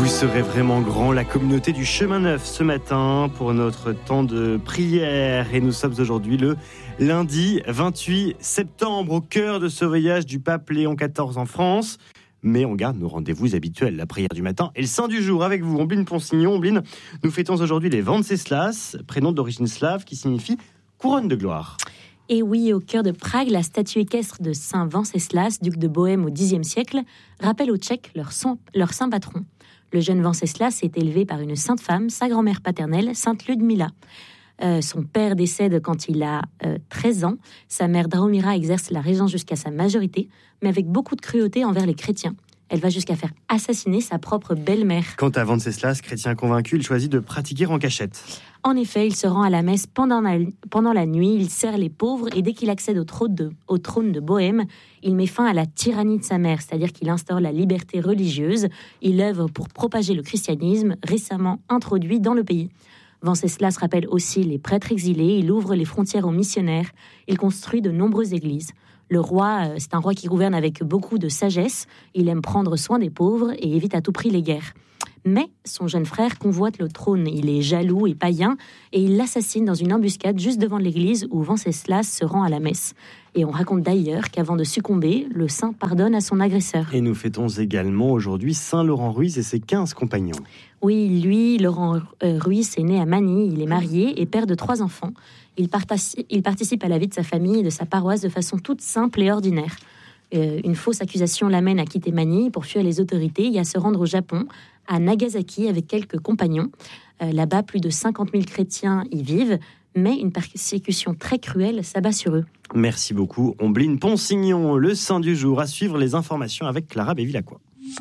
Vous serez vraiment grand, la communauté du Chemin Neuf ce matin pour notre temps de prière. Et nous sommes aujourd'hui le lundi 28 septembre au cœur de ce voyage du pape Léon XIV en France. Mais on garde nos rendez-vous habituels, la prière du matin et le saint du jour avec vous. Ombline Ponsignon. Ombline, nous fêtons aujourd'hui les Venceslas, prénom d'origine slave qui signifie couronne de gloire. Et oui, au cœur de Prague, la statue équestre de Saint Venceslas, duc de Bohême au Xe siècle, rappelle aux Tchèques leur saint patron. Le jeune Venceslas est élevé par une sainte femme, sa grand-mère paternelle, sainte Ludmila. Son père décède quand il a 13 ans. Sa mère Drahomira exerce la régence jusqu'à sa majorité, mais avec beaucoup de cruauté envers les chrétiens. Elle va jusqu'à faire assassiner sa propre belle-mère. Quant à Venceslas, chrétien convaincu, il choisit de pratiquer en cachette. En effet, il se rend à la messe pendant la nuit, il sert les pauvres et dès qu'il accède au trône de Bohême, il met fin à la tyrannie de sa mère, c'est-à-dire qu'il instaure la liberté religieuse. Il œuvre pour propager le christianisme récemment introduit dans le pays. Venceslas rappelle aussi les prêtres exilés, il ouvre les frontières aux missionnaires, il construit de nombreuses églises. Le roi, c'est un roi qui gouverne avec beaucoup de sagesse, il aime prendre soin des pauvres et évite à tout prix les guerres. Mais son jeune frère convoite le trône, il est jaloux et païen et il l'assassine dans une embuscade juste devant l'église où Venceslas se rend à la messe. Et on raconte d'ailleurs qu'avant de succomber, le saint pardonne à son agresseur. Et nous fêtons également aujourd'hui Saint Laurent Ruiz et ses 15 compagnons. Oui, lui, Laurent Ruiz est né à Manille, il est marié et père de 3 enfants. Il participe à la vie de sa famille et de sa paroisse de façon toute simple et ordinaire. Une fausse accusation l'amène à quitter Manille pour fuir les autorités et à se rendre au Japon, à Nagasaki avec quelques compagnons. Là-bas, plus de 50 000 chrétiens y vivent, mais une persécution très cruelle s'abat sur eux. Merci beaucoup, Ombline Ponsignon. Le saint du jour, à suivre les informations avec Clara Bévilacqua.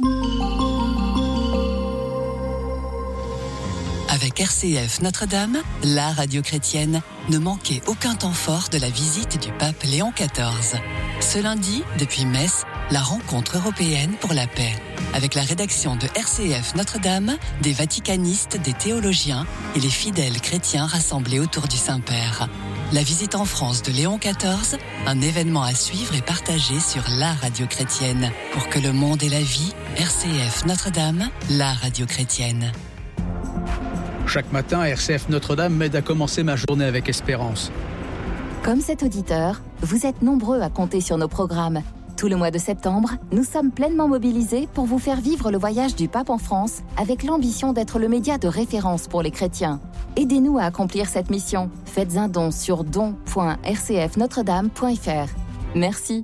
Avec RCF Notre-Dame, la radio chrétienne, ne manquez aucun temps fort de la visite du pape Léon XIV. Ce lundi, depuis Metz, la rencontre européenne pour la paix. Avec la rédaction de RCF Notre-Dame, des vaticanistes, des théologiens et les fidèles chrétiens rassemblés autour du Saint-Père. La visite en France de Léon XIV, un événement à suivre et partager sur la radio chrétienne. Pour que le monde ait la vie, RCF Notre-Dame, la radio chrétienne. Chaque matin, RCF Notre-Dame m'aide à commencer ma journée avec espérance. Comme cet auditeur, vous êtes nombreux à compter sur nos programmes. Tout le mois de septembre, nous sommes pleinement mobilisés pour vous faire vivre le voyage du pape en France avec l'ambition d'être le média de référence pour les chrétiens. Aidez-nous à accomplir cette mission. Faites un don sur don.rcfnotredame.fr. Merci.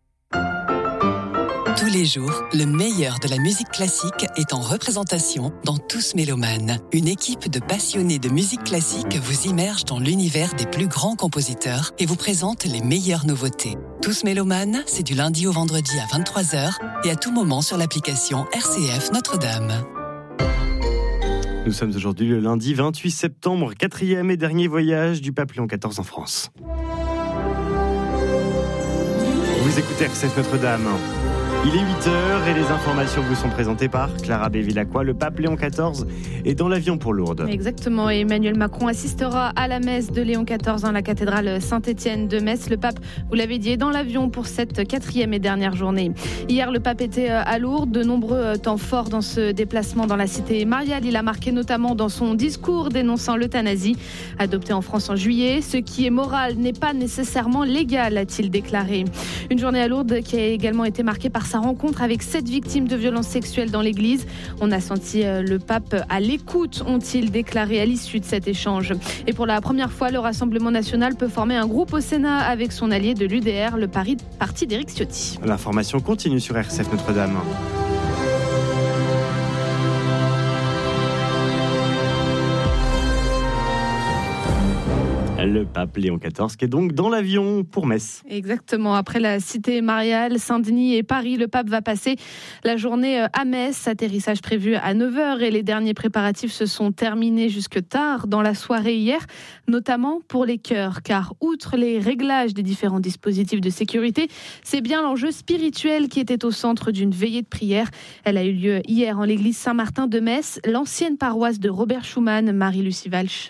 Tous les jours, le meilleur de la musique classique est en représentation dans Tous Mélomanes. Une équipe de passionnés de musique classique vous immerge dans l'univers des plus grands compositeurs et vous présente les meilleures nouveautés. Tous Mélomanes, c'est du lundi au vendredi à 23h et à tout moment sur l'application RCF Notre-Dame. Nous sommes aujourd'hui le lundi 28 septembre, 4e et dernier voyage du pape Léon XIV en France. Vous écoutez RCF Notre-Dame. Il est 8h et les informations vous sont présentées par Clara Bévilacqua. Le pape Léon XIV est dans l'avion pour Lourdes. Exactement, et Emmanuel Macron assistera à la messe de Léon XIV dans la cathédrale Saint-Étienne de Metz. Le pape, vous l'avez dit, est dans l'avion pour cette 4e et dernière journée. Hier, le pape était à Lourdes. De nombreux temps forts dans ce déplacement dans la cité mariale. Il a marqué notamment dans son discours dénonçant l'euthanasie, adoptée en France en juillet. Ce qui est moral n'est pas nécessairement légal, a-t-il déclaré. Une journée à Lourdes qui a également été marquée par sa rencontre avec 7 victimes de violences sexuelles dans l'église. On a senti le pape à l'écoute, ont-ils déclaré à l'issue de cet échange. Et pour la première fois, le Rassemblement national peut former un groupe au Sénat avec son allié de l'UDR, le parti d'Éric Ciotti. L'information continue sur RCF Notre-Dame. Le pape Léon XIV qui est donc dans l'avion pour Metz. Exactement. Après la cité mariale, Saint-Denis et Paris, le pape va passer la journée à Metz. Atterrissage prévu à 9h et les derniers préparatifs se sont terminés jusque tard dans la soirée hier, notamment pour les chœurs. Car outre les réglages des différents dispositifs de sécurité, c'est bien l'enjeu spirituel qui était au centre d'une veillée de prière. Elle a eu lieu hier en l'église Saint-Martin de Metz, l'ancienne paroisse de Robert Schumann. Marie-Lucie Walsh.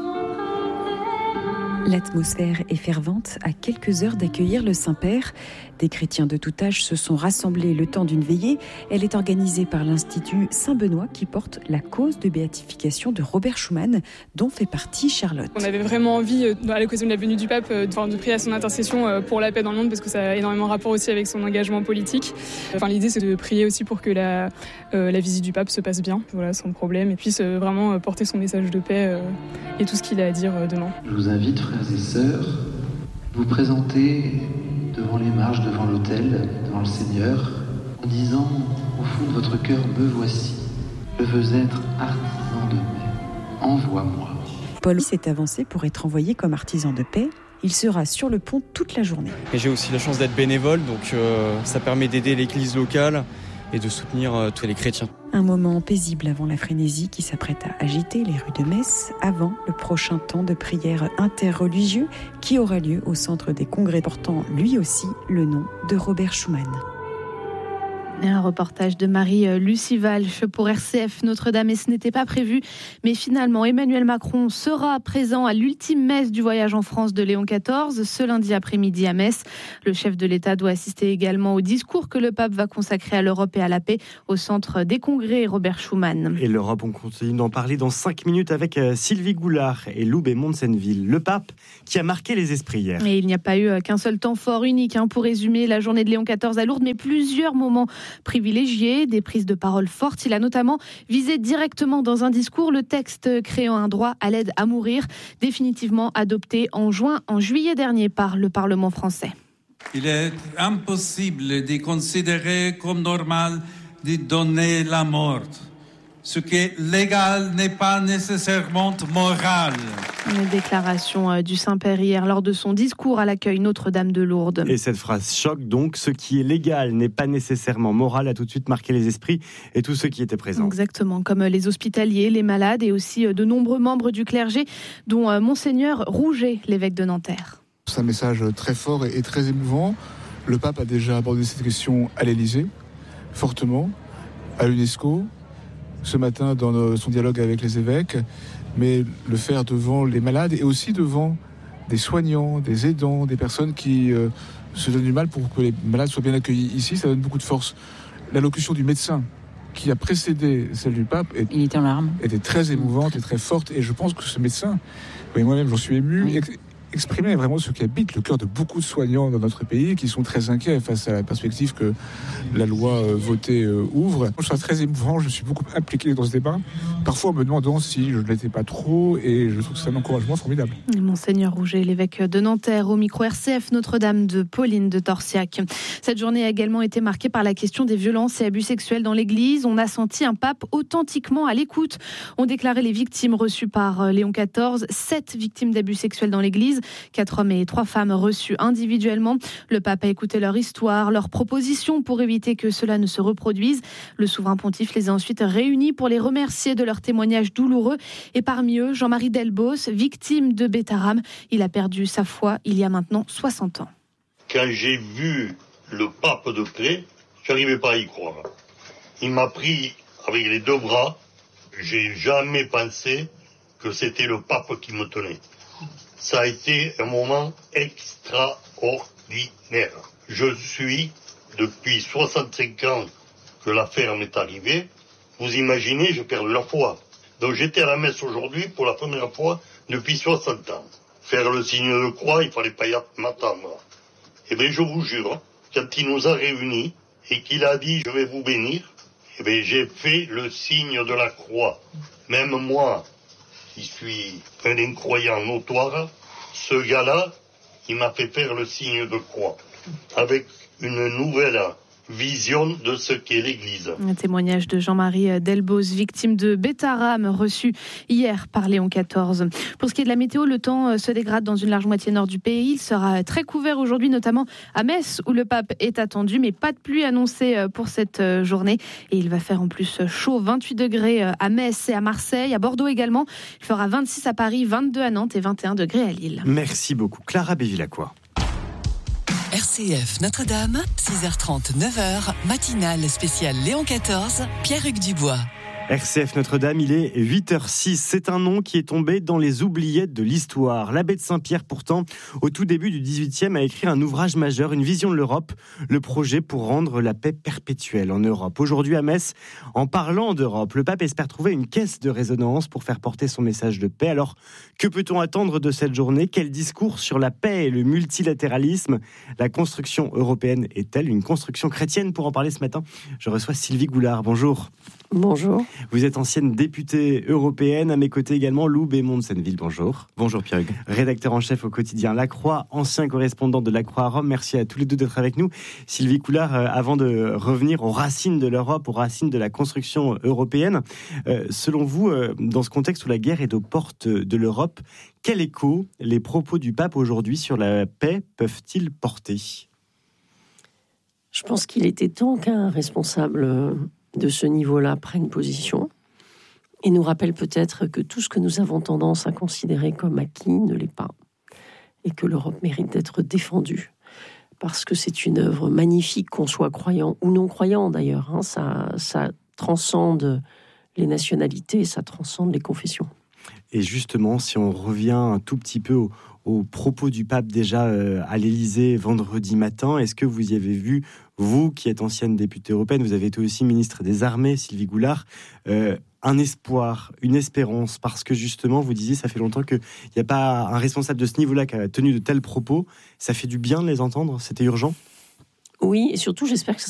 L'atmosphère est fervente à quelques heures d'accueillir le Saint-Père Des chrétiens de tout âge se sont rassemblés le temps d'une veillée. Elle est organisée par l'Institut Saint-Benoît qui porte la cause de béatification de Robert Schuman, dont fait partie Charlotte. On avait vraiment envie, à l'occasion de la venue du pape, de prier à son intercession pour la paix dans le monde, parce que ça a énormément rapport aussi avec son engagement politique. L'idée, c'est de prier aussi pour que la visite du pape se passe bien, sans problème, et puisse vraiment porter son message de paix et tout ce qu'il a à dire demain. Je vous invite, frères et sœurs, vous présenter devant les marches, devant l'autel, devant le Seigneur, en disant au fond de votre cœur, me voici, je veux être artisan de paix, envoie-moi. Paul s'est avancé pour être envoyé comme artisan de paix. Il sera sur le pont toute la journée. Et j'ai aussi la chance d'être bénévole, donc ça permet d'aider l'église locale et de soutenir tous les chrétiens. Un moment paisible avant la frénésie qui s'apprête à agiter les rues de Metz, avant le prochain temps de prière interreligieux qui aura lieu au centre des congrès portant lui aussi le nom de Robert Schuman. Et un reportage de Marie-Lucie Walsh pour RCF Notre-Dame, et ce n'était pas prévu. Mais finalement, Emmanuel Macron sera présent à l'ultime messe du voyage en France de Léon XIV, ce lundi après-midi à Metz. Le chef de l'État doit assister également au discours que le pape va consacrer à l'Europe et à la paix au centre des congrès Robert Schuman. Et l'Europe, on continue d'en parler dans 5 minutes avec Sylvie Goulard et Lou Bémont-de-Senneville. Le pape qui a marqué les esprits hier. Et il n'y a pas eu qu'un seul temps fort unique pour résumer la journée de Léon XIV à Lourdes, mais plusieurs moments privilégié, des prises de parole fortes. Il a notamment visé directement dans un discours le texte créant un droit à l'aide à mourir, définitivement adopté en juillet dernier par le Parlement français. Il est impossible de considérer comme normal de donner la mort. Ce qui est légal n'est pas nécessairement moral. Une déclaration du Saint-Père hier lors de son discours à l'accueil Notre-Dame de Lourdes. Et cette phrase choque donc, ce qui est légal n'est pas nécessairement moral, a tout de suite marqué les esprits et tous ceux qui étaient présents. Exactement, comme les hospitaliers, les malades et aussi de nombreux membres du clergé, dont Monseigneur Rouget, l'évêque de Nanterre. C'est un message très fort et très émouvant. Le pape a déjà abordé cette question à l'Élysée, fortement, à l'UNESCO, ce matin dans son dialogue avec les évêques, mais le faire devant les malades et aussi devant des soignants, des aidants, des personnes qui se donnent du mal pour que les malades soient bien accueillis ici, ça donne beaucoup de force. L'allocution du médecin qui a précédé celle du pape était très émouvante et très forte, et je pense que ce médecin, et moi-même j'en suis ému, exprimait vraiment ce qui habite le cœur de beaucoup de soignants dans notre pays qui sont très inquiets face à la perspective que la loi votée ouvre. Je trouve ça très émouvant, je suis beaucoup impliqué dans ce débat, parfois en me demandant si je ne l'étais pas trop, et je trouve que c'est un encouragement formidable. Monseigneur Rouget, l'évêque de Nanterre, au micro RCF Notre-Dame de Pauline de Torsiac. Cette journée a également été marquée par la question des violences et abus sexuels dans l'Église. On a senti un pape authentiquement à l'écoute. On déclarait les victimes reçues par Léon XIV, 7 victimes d'abus sexuels dans l'Église, 4 hommes et 3 femmes reçus individuellement. Le pape a écouté leur histoire, leurs propositions pour éviter que cela ne se reproduise. Le souverain pontife les a ensuite réunis pour les remercier de leurs témoignages douloureux. Et parmi eux, Jean-Marie Delbos, victime de Bétarame. Il a perdu sa foi il y a maintenant 60 ans. Quand j'ai vu le pape de près, je n'arrivais pas à y croire. Il m'a pris avec les 2 bras. J'ai jamais pensé que c'était le pape qui me tenait. Ça a été un moment extraordinaire. Je suis, depuis 65 ans que l'affaire m'est arrivée, vous imaginez, j'ai perdu la foi. Donc j'étais à la messe aujourd'hui pour la première fois depuis 60 ans. Faire le signe de croix, il ne fallait pas y m'attendre. Eh bien, je vous jure, quand il nous a réunis et qu'il a dit « je vais vous bénir », eh bien, j'ai fait le signe de la croix. Même moi, qui suis un incroyant notoire, ce gars-là, il m'a fait faire le signe de croix, avec une nouvelle vision de ce qu'est l'Église. Un témoignage de Jean-Marie Delbos, victime de Bétarame, reçu hier par Léon XIV. Pour ce qui est de la météo, le temps se dégrade dans une large moitié nord du pays. Il sera très couvert aujourd'hui, notamment à Metz, où le pape est attendu, mais pas de pluie annoncée pour cette journée. Et il va faire en plus chaud, 28 degrés à Metz et à Marseille, à Bordeaux également. Il fera 26 à Paris, 22 à Nantes et 21 degrés à Lille. Merci beaucoup. Clara Bévilacqua. RCF Notre-Dame, 6h30, 9h, matinale spéciale Léon XIV, Pierre-Hugues Dubois. RCF Notre-Dame, il est 8h06. C'est un nom qui est tombé dans les oubliettes de l'histoire. L'abbé de Saint-Pierre, pourtant, au tout début du XVIIIe, a écrit un ouvrage majeur, une vision de l'Europe, le projet pour rendre la paix perpétuelle en Europe. Aujourd'hui à Metz, en parlant d'Europe, le pape espère trouver une caisse de résonance pour faire porter son message de paix. Alors, que peut-on attendre de cette journée ? Quel discours sur la paix et le multilatéralisme ? La construction européenne est-elle une construction chrétienne ? Pour en parler ce matin, je reçois Sylvie Goulard. Bonjour. Bonjour. Vous êtes ancienne députée européenne. À mes côtés également, Lou Bémond de Senneville. Bonjour. Bonjour Pierre-Hugues. Rédacteur en chef au quotidien La Croix, ancien correspondant de La Croix à Rome. Merci à tous les deux d'être avec nous. Sylvie Goulard, avant de revenir aux racines de l'Europe, aux racines de la construction européenne, selon vous, dans ce contexte où la guerre est aux portes de l'Europe, quel écho les propos du pape aujourd'hui sur la paix peuvent-ils porter ? Je pense qu'il était temps qu'un responsable de ce niveau-là prenne position et nous rappelle peut-être que tout ce que nous avons tendance à considérer comme acquis ne l'est pas et que l'Europe mérite d'être défendue parce que c'est une œuvre magnifique, qu'on soit croyant ou non croyant d'ailleurs. Ça transcende les nationalités, ça transcende les confessions. Et justement, si on revient un tout petit peu aux propos du pape déjà à l'Élysée vendredi matin, est-ce que vous y avez vu, vous qui êtes ancienne députée européenne, vous avez été aussi ministre des Armées, Sylvie Goulard, un espoir, une espérance, parce que justement, vous disiez, ça fait longtemps qu'il n'y a pas un responsable de ce niveau-là qui a tenu de tels propos. Ça fait du bien de les entendre ? C'était urgent ? Oui, et surtout, j'espère que